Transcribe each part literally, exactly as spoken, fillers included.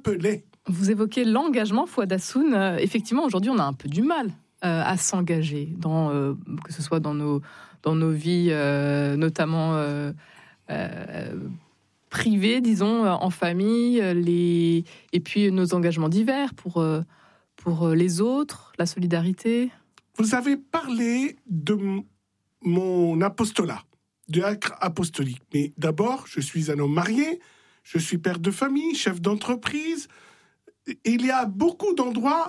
m'appelait. Vous évoquez l'engagement, Fouad Hassoun. Euh, effectivement, aujourd'hui, on a un peu du mal euh, à s'engager, dans, euh, que ce soit dans nos, dans nos vies, euh, notamment euh, euh, privées, disons, en famille, les... et puis nos engagements divers pour, euh, pour les autres, la solidarité. Vous avez parlé de m- mon apostolat, de l'acte apostolique. Mais d'abord, je suis un homme marié, je suis père de famille, chef d'entreprise. Il y a beaucoup d'endroits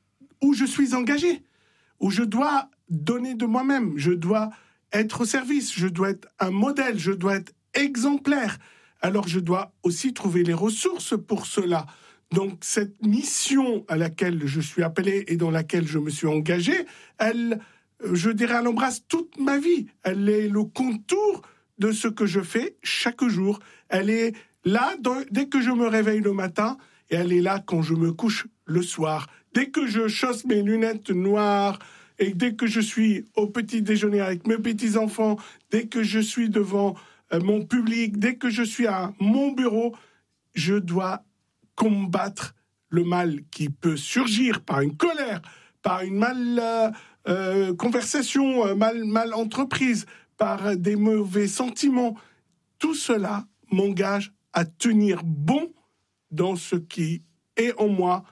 où je suis engagé, où je dois donner de moi-même, je dois être au service, je dois être un modèle, je dois être exemplaire. Alors je dois aussi trouver les ressources pour cela. Donc cette mission à laquelle je suis appelé et dans laquelle je me suis engagé, elle, je dirais, elle embrasse toute ma vie. Elle est le contour de ce que je fais chaque jour. Elle est là dans, dès que je me réveille le matin, et elle est là quand je me couche le soir. Dès que je chausse mes lunettes noires et dès que je suis au petit déjeuner avec mes petits-enfants, dès que je suis devant euh, mon public, dès que je suis à mon bureau, je dois combattre le mal qui peut surgir par une colère, par une mal euh, euh, conversation, euh, mal, mal entreprise, par des mauvais sentiments. Tout cela m'engage à tenir bon dans ce qui est en moi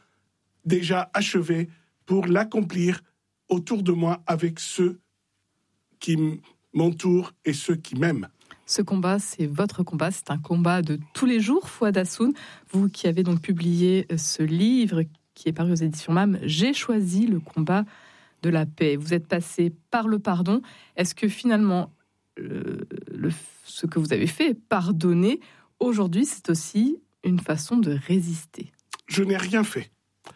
déjà achevé pour l'accomplir autour de moi avec ceux qui m'entourent et ceux qui m'aiment. Ce combat, c'est votre combat, c'est un combat de tous les jours, Fouad Hassoun. Vous qui avez donc publié ce livre qui est paru aux éditions M A M, « J'ai choisi le combat de la paix ». Vous êtes passé par le pardon. Est-ce que finalement, euh, le, ce que vous avez fait, pardonner, aujourd'hui, c'est aussi une façon de résister? Je n'ai rien fait.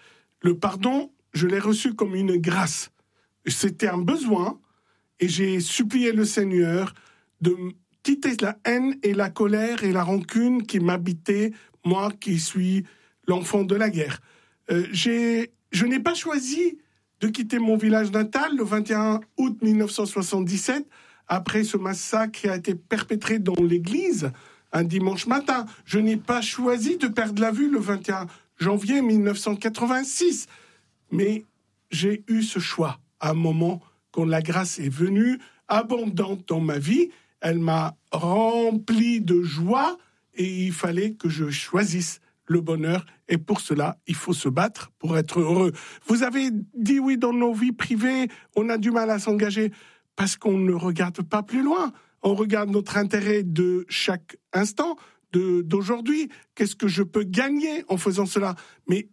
Le pardon, je l'ai reçu comme une grâce. C'était un besoin et j'ai supplié le Seigneur de quitter la haine et la colère et la rancune qui m'habitaient, moi qui suis l'enfant de la guerre. Euh, j'ai, je n'ai pas choisi de quitter mon village natal le vingt et un août mille neuf cent soixante-dix-sept, après ce massacre qui a été perpétré dans l'église un dimanche matin. Je n'ai pas choisi de perdre la vue le vingt et un janvier mille neuf cent quatre-vingt-six. Mais j'ai eu ce choix à un moment quand la grâce est venue, abondante dans ma vie. Elle m'a rempli de joie et il fallait que je choisisse le bonheur. Et pour cela, il faut se battre pour être heureux. Vous avez dit oui, dans nos vies privées, on a du mal à s'engager parce qu'on ne regarde pas plus loin. On regarde notre intérêt de chaque instant, de, d'aujourd'hui. Qu'est-ce que je peux gagner en faisant cela? Mais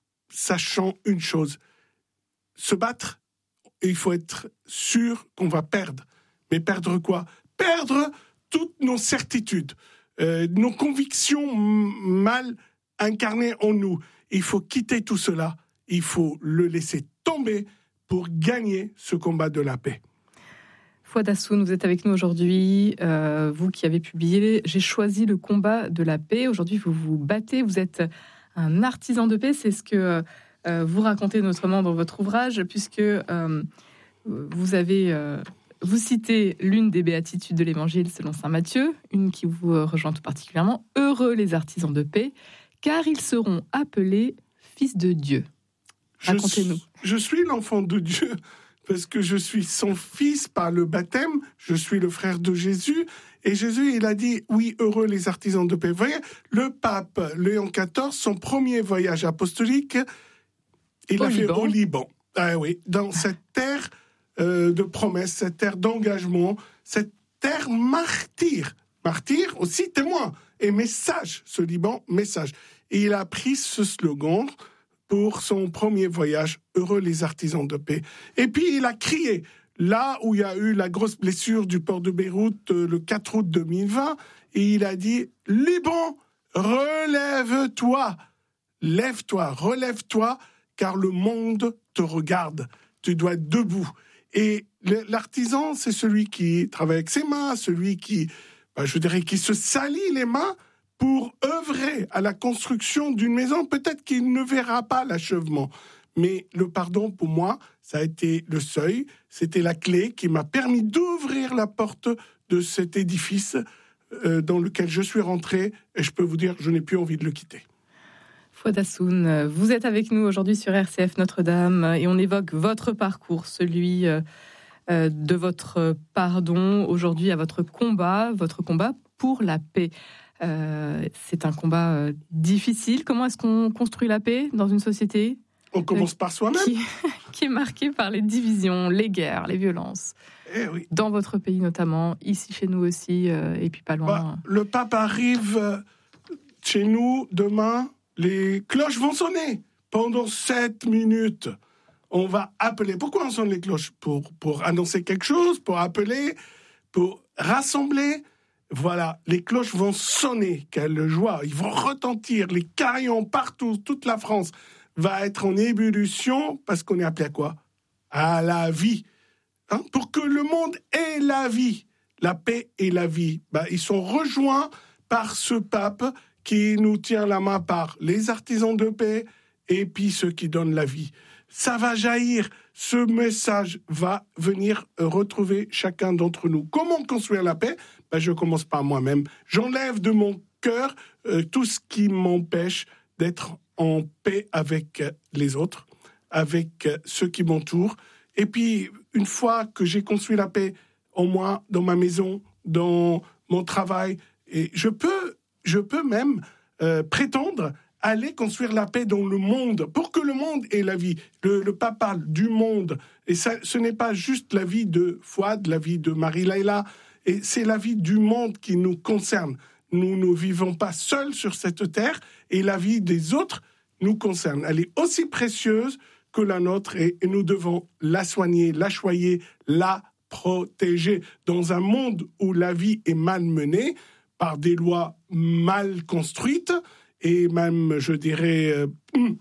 sachant une chose, se battre, il faut être sûr qu'on va perdre. Mais perdre quoi? Perdre toutes nos certitudes, euh, nos convictions mal incarnées en nous. Il faut quitter tout cela. Il faut le laisser tomber pour gagner ce combat de la paix. Fouad Hassoun, vous êtes avec nous aujourd'hui, euh, vous qui avez publié « J'ai choisi le combat de la paix ». Aujourd'hui, vous vous battez, vous êtes un artisan de paix, c'est ce que euh, vous racontez notamment dans votre ouvrage, puisque euh, vous avez... Euh, vous citez l'une des béatitudes de l'Évangile selon saint Matthieu, une qui vous rejoint tout particulièrement. « Heureux les artisans de paix, car ils seront appelés fils de Dieu ». Racontez-nous. Je, je suis l'enfant de Dieu, parce que je suis son fils par le baptême, je suis le frère de Jésus, et Jésus, il a dit, oui, heureux les artisans de paix. Vous voyez, le pape Léon quatorze, son premier voyage apostolique, il l'a fait au Liban. Ah oui, dans cette terre euh, de promesse, cette terre d'engagement, cette terre martyre. Martyr, aussi témoin, et message, ce Liban, message. Et il a pris ce slogan pour son premier voyage, heureux les artisans de paix. Et puis il a crié, là où il y a eu la grosse blessure du port de Beyrouth euh, le quatre août deux mille vingt, et il a dit, Liban, relève-toi, lève-toi, relève-toi, car le monde te regarde, tu dois être debout. Et l'artisan, c'est celui qui travaille avec ses mains, celui qui, ben, je dirais, qui se salit les mains pour œuvrer à la construction d'une maison. Peut-être qu'il ne verra pas l'achèvement, mais le pardon, pour moi, ça a été le seuil, c'était la clé qui m'a permis d'ouvrir la porte de cet édifice euh, dans lequel je suis rentré, et je peux vous dire, je n'ai plus envie de le quitter. Fouad Hassoun, vous êtes avec nous aujourd'hui sur R C F Notre-Dame et on évoque votre parcours, celui de votre pardon, aujourd'hui à votre combat, votre combat pour la paix. Euh, c'est un combat difficile. Comment est-ce qu'on construit la paix dans une société ? On commence par soi-même. Qui, qui est marquée par les divisions, les guerres, les violences. Eh oui. Dans votre pays notamment, ici chez nous aussi, euh, et puis pas loin. Bah, le pape arrive chez nous demain, les cloches vont sonner pendant sept minutes. On va appeler. Pourquoi on sonne les cloches ? Pour, pour annoncer quelque chose, pour appeler, pour rassembler. Voilà, les cloches vont sonner. Quelle joie. Ils vont retentir. Les carillons partout, toute la France va être en ébullition parce qu'on est appelé à quoi ? À la vie. Hein ? Pour que le monde ait la vie, la paix et la vie. Bah, ils sont rejoints par ce pape qui nous tient la main par les artisans de paix et puis ceux qui donnent la vie. Ça va jaillir, ce message va venir retrouver chacun d'entre nous. Comment construire la paix ? Bah, je commence par moi-même. J'enlève de mon cœur euh, tout ce qui m'empêche d'être en paix avec les autres, avec ceux qui m'entourent. Et puis, une fois que j'ai construit la paix en moi, dans ma maison, dans mon travail, et je peux, je peux même euh, prétendre aller construire la paix dans le monde, pour que le monde ait la vie. Le, le pape parle du monde, et ça, ce n'est pas juste la vie de Fouad, la vie de Marie-Laïla, et c'est la vie du monde qui nous concerne. Nous ne vivons pas seuls sur cette terre, et la vie des autres nous concerne. Elle est aussi précieuse que la nôtre, et, et nous devons la soigner, la choyer, la protéger. Dans un monde où la vie est mal menée, par des lois mal construites, et même, je dirais, euh,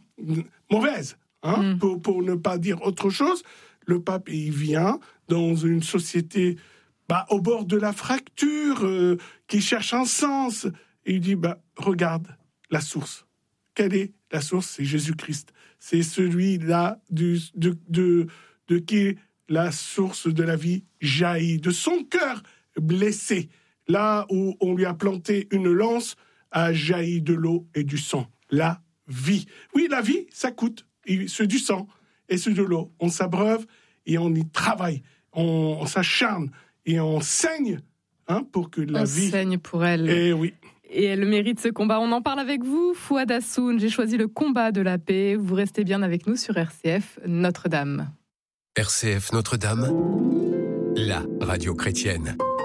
mauvaises, hein, mm. pour, pour ne pas dire autre chose, le pape, il vient dans une société bah, au bord de la fracture, euh, qui cherche un sens. Et il dit, bah, regarde la source. Quelle est la source ? C'est Jésus-Christ. C'est celui-là du, de, de, de qui la source de la vie jaillit. De son cœur blessé, là où on lui a planté une lance, a jailli de l'eau et du sang. La vie. Oui, la vie, ça coûte. C'est du sang et c'est de l'eau. On s'abreuve et on y travaille. On, on s'acharne et on saigne, hein, pour que la on vie... On saigne pour elle. Et oui. Et elle mérite ce combat. On en parle avec vous, Fouad Hassoun. J'ai choisi le combat de la paix. Vous restez bien avec nous sur R C F Notre-Dame. R C F Notre-Dame, la radio chrétienne.